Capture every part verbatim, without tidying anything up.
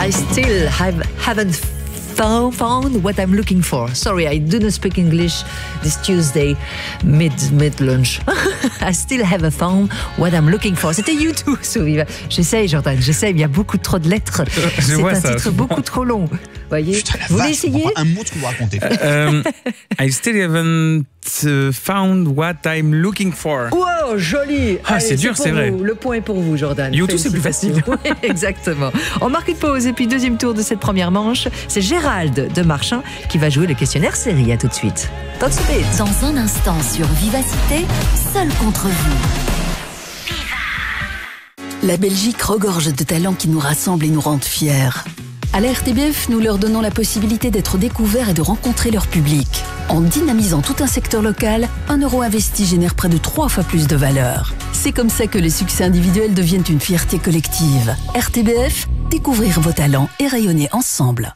I still have, haven't found, found what I'm looking for. Sorry, I do not speak English this Tuesday mid mid lunch. I still haven't found what I'm looking for. C'était U deux, Souviva. J'essaye, Jordan, j'essaye. Il y a beaucoup trop de lettres. C'est un ça, titre beaucoup trop long. Voyez. Putain, la vous vache, l'essayez? un mot de ce que vous racontez. um, I still haven't uh, found what I'm looking for. Wow, joli. Ah, Allez, c'est dur, c'est vrai. Vous. Le point est pour vous, Jordan. U deux, c'est plus facile. Oui, exactement. On marque une pause et puis deuxième tour de cette première manche. C'est Gérald de Marchand qui va jouer le questionnaire série. À tout de suite. Tout de suite. Dans un instant sur Vivacité, seul contre vous. La Belgique regorge de talents qui nous rassemblent et nous rendent fiers. À la R T B F, nous leur donnons la possibilité d'être découverts et de rencontrer leur public. En dynamisant tout un secteur local, un euro investi génère près de trois fois plus de valeur. C'est comme ça que les succès individuels deviennent une fierté collective. R T B F, découvrir vos talents et rayonner ensemble.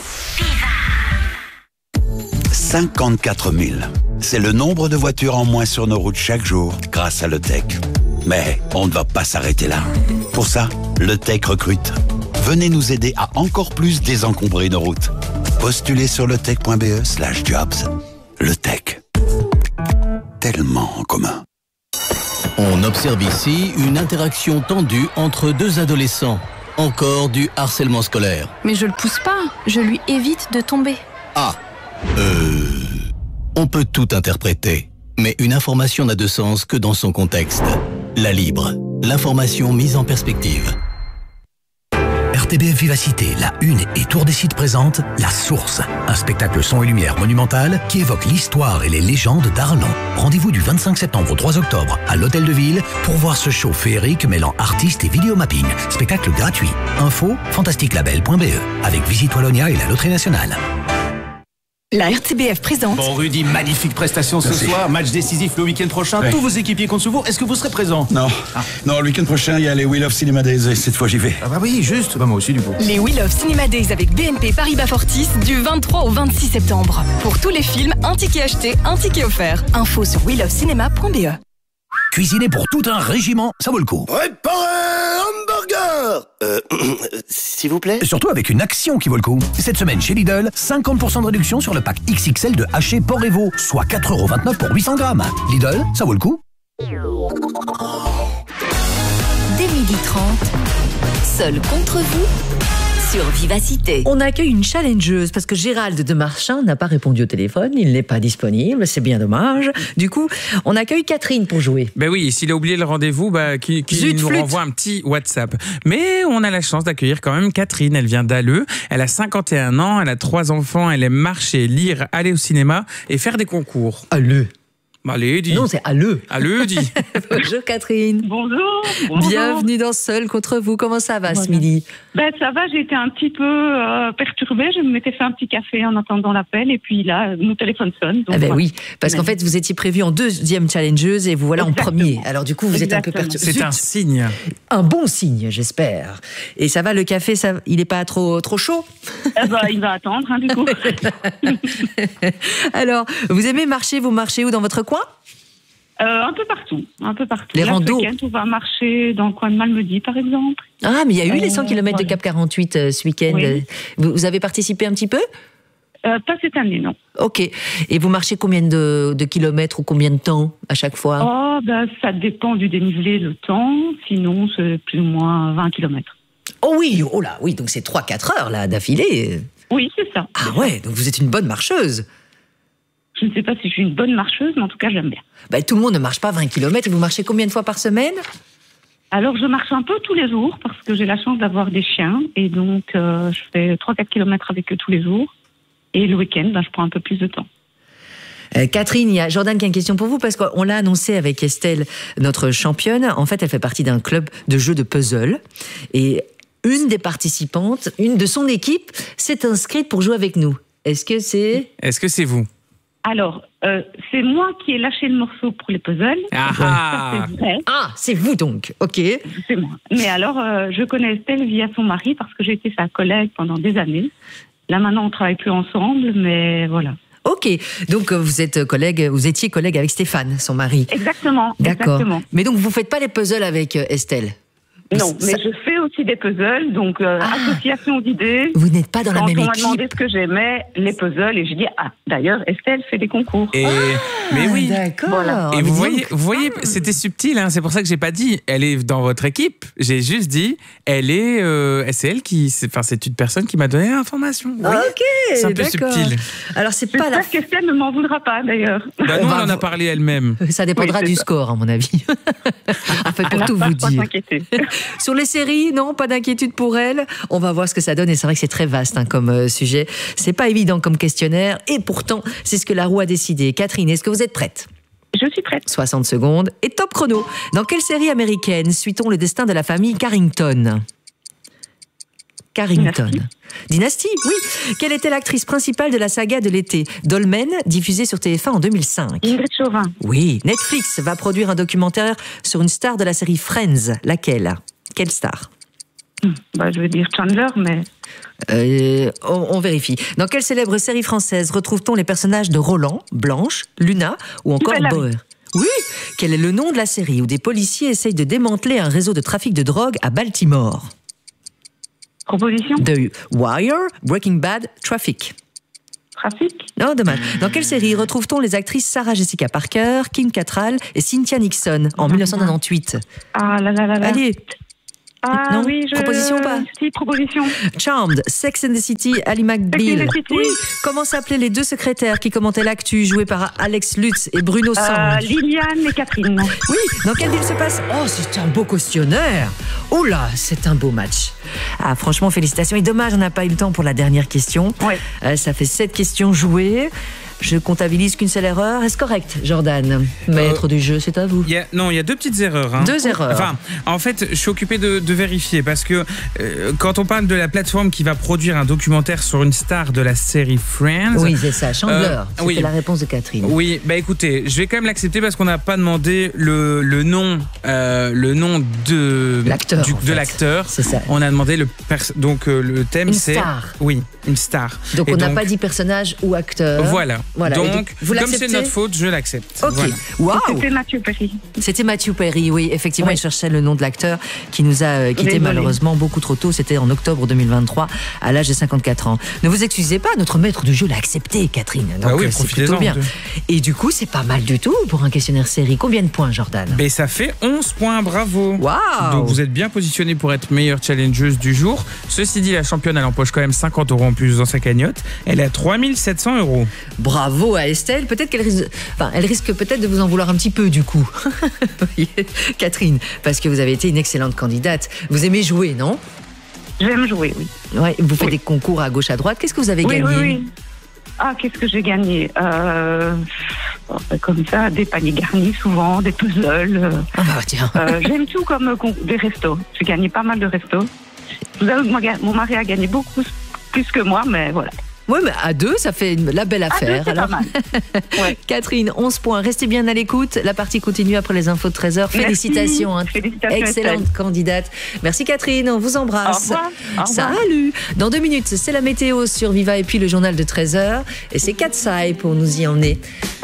cinquante-quatre mille. C'est le nombre de voitures en moins sur nos routes chaque jour grâce à LeTech. Mais on ne va pas s'arrêter là. Pour ça, LeTech recrute. Venez nous aider à encore plus désencombrer nos routes. Postulez sur letech.be slash jobs. LeTech. Tellement en commun. On observe ici une interaction tendue entre deux adolescents. Encore du harcèlement scolaire. Mais je le pousse pas, je lui évite de tomber. Ah, euh... on peut tout interpréter. Mais une information n'a de sens que dans son contexte. La Libre, l'information mise en perspective. R T B F Vivacité, la Une et Tour des Sites présente La Source, un spectacle son et lumière monumental qui évoque l'histoire et les légendes d'Arlan. Rendez-vous du vingt-cinq septembre au trois octobre à l'Hôtel de Ville pour voir ce show féerique mêlant artistes et vidéomapping. Spectacle gratuit. Info fantastique label point b e avec Visite Wallonia et la Loterie Nationale. La R T B F présente. Bon Rudy, magnifique prestation ce Merci. soir, match décisif le week-end prochain, Ouais. tous vos équipiers comptent sur vous, est-ce que vous serez présent? Non, ah. non, le week-end prochain, il y a les Wheel of Cinema Days, cette fois j'y vais. Ah bah oui, juste, bah moi aussi du coup. Les Wheel of Cinema Days avec B N P Paribas Fortis du vingt-trois au vingt-six septembre. Pour tous les films, un ticket acheté, un ticket offert. Info sur wheel of cinema point b e. Cuisiner pour tout un régiment, ça vaut le coup. Préparez hamburger Euh, s'il vous plaît. Surtout avec une action qui vaut le coup. Cette semaine chez Lidl, cinquante pour cent de réduction sur le pack X X L de haché porc et veau, soit quatre euros vingt-neuf pour huit cents grammes. Lidl, ça vaut le coup. Dès midi trente, seul contre vous sur Vivacité. On accueille une challengeuse parce que Gérald de Marchand n'a pas répondu au téléphone, il n'est pas disponible, c'est bien dommage. Du coup, on accueille Catherine pour jouer. Ben oui, s'il a oublié le rendez-vous, bah, qui, qui Zut, nous flûte. renvoie un petit WhatsApp. Mais on a la chance d'accueillir quand même Catherine. Elle vient d'Alleux. Elle a cinquante et un ans, elle a trois enfants, elle aime marcher, lire, aller au cinéma et faire des concours. Alleux. Bah, allez, dis. Non, c'est Alleux. Alleux, dis. Bonjour Catherine. Bonjour, bonjour. Bienvenue dans Seul contre vous. Comment ça va Voilà. ce midi? Ben, ça va, j'ai été un petit peu euh, perturbée. Je m'étais fait un petit café en attendant l'appel et puis là, mon téléphone sonne. Donc Ah ben voilà. oui, parce qu'en fait, vous étiez prévu en deuxième challengeuse et vous voilà Exactement. en premier. Alors du coup, vous êtes un peu Exactement. perturbé. C'est un signe. Un bon signe, j'espère. Et ça va, le café, ça, il n'est pas trop, trop chaud? Eh ben, il va attendre, hein, du coup. Alors, vous aimez marcher? Vous marchez où dans votre coin? Euh, un peu partout, un peu partout. Les Là, ce randos. week-end, on va marcher dans le coin de Malmedy, par exemple. Ah, mais il y a eu les cent Euh, kilomètres de voilà. Cap quarante-huit euh, ce week-end. Oui. Vous, vous avez participé un petit peu? Euh, pas cette année, non. Ok. Et vous marchez combien de, de kilomètres ou combien de temps à chaque fois? Oh, ben, ça dépend du dénivelé, le temps. Sinon, c'est plus ou moins vingt kilomètres. Oh oui, oh là, oui, donc c'est trois quatre heures là d'affilée. Oui, c'est ça. Ah ouais, donc vous êtes une bonne marcheuse. Je ne sais pas si je suis une bonne marcheuse, mais en tout cas, j'aime bien. Bah, tout le monde ne marche pas vingt kilomètres. Vous marchez combien de fois par semaine? Alors, je marche un peu tous les jours parce que j'ai la chance d'avoir des chiens. Et donc, euh, je fais trois quatre kilomètres avec eux tous les jours. Et le week-end, ben, je prends un peu plus de temps. Euh, Catherine, il y a Jordan qui a une question pour vous parce qu'on l'a annoncé avec Estelle, notre championne. En fait, elle fait partie d'un club de jeux de puzzle. Et une des participantes, une de son équipe, s'est inscrite pour jouer avec nous. Est-ce que c'est... Est-ce que c'est vous? Alors, euh, c'est moi qui ai lâché le morceau pour les puzzles. Ah Ça, ah. c'est vrai. Ah, c'est vous donc, ok. C'est moi. Mais alors, euh, je connais Estelle via son mari parce que j'ai été sa collègue pendant des années. Là, maintenant, on travaille plus ensemble, mais voilà. Ok, donc euh, vous êtes collègue, vous étiez collègue avec Stéphane, son mari. Exactement. D'accord. Exactement. Mais donc vous faites pas les puzzles avec euh, Estelle? Non, mais Ça- je fais aussi des puzzles, donc euh, Ah. association d'idées. Vous n'êtes pas dans la Quand même on m'a équipe. demandé ce que j'aimais, les puzzles, et j'ai dit, ah, d'ailleurs, Estelle fait des concours. Et, mais oui. D'accord. Voilà. Et Mais vous dis voyez, donc. vous voyez, c'était subtil, hein, c'est pour ça que j'ai pas dit, elle est dans votre équipe. J'ai juste dit, elle est, euh, c'est elle qui, c'est- enfin, c'est une personne qui m'a donné l'information. Vous voyez, Ok, c'est un peu d'accord. subtil. Alors c'est pas la. J'espère qu'Estelle ne m'en voudra pas, d'ailleurs. Bah On non, va elle en a vo- parlé elle-même. Ça dépendra Oui, c'est du ça. score, à mon avis. En fait, pour Elle tout n'a vous pas à dire. s'inquiéter. Sur les séries, non, pas d'inquiétude pour elle. On va voir ce que ça donne et c'est vrai que c'est très vaste hein, comme euh, sujet. C'est pas évident comme questionnaire et pourtant, c'est ce que la roue a décidé. Catherine, est-ce que vous êtes prête ? Je suis prête. soixante secondes et top chrono. Dans quelle série américaine suit-on le destin de la famille Carrington ? Carrington. Dynastie. Dynastie, oui. Quelle était l'actrice principale de la saga de l'été ? Dolmen, diffusée sur T F un en deux mille cinq. Ingrid Chauvin. Oui. Netflix va produire un documentaire sur une star de la série Friends. Laquelle ? Quelle star ? Bah, je vais dire Chandler, mais Euh, on, on vérifie. Dans quelle célèbre série française retrouve-t-on les personnages de Roland, Blanche, Luna ou encore Belle la Boer ? Oui. Quel est le nom de la série où des policiers essayent de démanteler un réseau de trafic de drogue à Baltimore ? proposition, The Wire, Breaking Bad, Traffic. trafic, Non, dommage. Dans quelle série retrouve-t-on les actrices Sarah Jessica Parker, Kim Cattrall et Cynthia Nixon en dix-neuf cent quatre-vingt-huit ? ah là là là là. Allez, Ah Non, oui, je... proposition ou pas ? Si, proposition. Charmed, Sex and the City, Ali McBeal. Sex and the City. Oui. Comment s'appelaient les deux secrétaires qui commentaient l'actu, joués par Alex Lutz et Bruno Euh, Sange ? Liliane et Catherine. Oui. Dans quelle ville se passe ? Oh, c'est un beau questionnaire. Oh là, c'est un beau match. Ah, franchement, félicitations. Et dommage, on n'a pas eu le temps pour la dernière question. Ouais. Euh, ça fait sept questions jouées. Je comptabilise qu'une seule erreur. Est-ce correct, Jordan ? Maître du jeu, c'est à vous. Il y a, non, il y a deux petites erreurs. hein. Deux erreurs. Enfin, en fait, je suis occupé de, de vérifier parce que euh, quand on parle de la plateforme qui va produire un documentaire sur une star de la série Friends. Oui, c'est ça, Chandler. Euh, C'était oui. la réponse de Catherine. Oui, bah écoutez, je vais quand même l'accepter parce qu'on n'a pas demandé le, le nom, euh, le nom de L'acteur, du- en de fait. l'acteur. C'est ça. On a demandé le pers- donc euh, le thème Une c'est star. oui, une star. Donc Et on n'a pas dit personnage ou acteur. Voilà. Voilà. Et Donc, donc, vous comme c'est l'acceptez ? notre faute, je l'accepte. Ok. Voilà. Waouh. C'était Mathieu Perry. C'était Matthew Perry, oui. Effectivement, Oui. il cherchait le nom de l'acteur qui nous a euh, quittés Désolée. malheureusement beaucoup trop tôt. C'était en octobre deux mille vingt-trois, à l'âge de cinquante-quatre ans. Ne vous excusez pas, notre maître du jeu l'a accepté, Catherine. Donc Ah oui, euh, c'est profitez-en, plutôt bien. de- Et du coup, c'est pas mal du tout pour un questionnaire série. Combien de points, Jordan ? Mais ça fait onze points, bravo. Waouh. Donc vous êtes bien positionné pour être meilleure challengeuse du jour. Ceci dit, la championne, elle empoche quand même cinquante euros en plus dans sa cagnotte. Elle est à trois mille sept cents euros. Bravo à Estelle. Peut-être qu'elle risque, enfin, elle risque peut-être de vous en vouloir un petit peu du coup. Oui, Catherine, parce que vous avez été une excellente candidate. Vous aimez jouer, non ? J'aime jouer, oui. Ouais, vous faites Oui. des concours à gauche à droite. Qu'est-ce que vous avez Oui, gagné ? oui, oui. Ah, qu'est-ce que j'ai gagné euh, Comme ça, des paniers garnis souvent, des puzzles. euh, Ah bah tiens. euh, J'aime tout comme euh, con- des restos. J'ai gagné pas mal de restos. Je vous avoue que mon ga- mon mari a gagné beaucoup plus que moi, mais voilà. Oui, mais à deux, ça fait une- la belle À deux, affaire. c'est pas alors. mal. Ouais. Catherine, onze points. Restez bien à l'écoute. La partie continue après les infos de treize heures. Merci. Félicitations. hein. Félicitations, Excellente Estelle. candidate. Merci Catherine, on vous embrasse. Au revoir. Au revoir. Salut. Dans deux minutes, c'est la météo sur Viva et puis le journal de treize heures. Et c'est Katsai pour nous y emmener.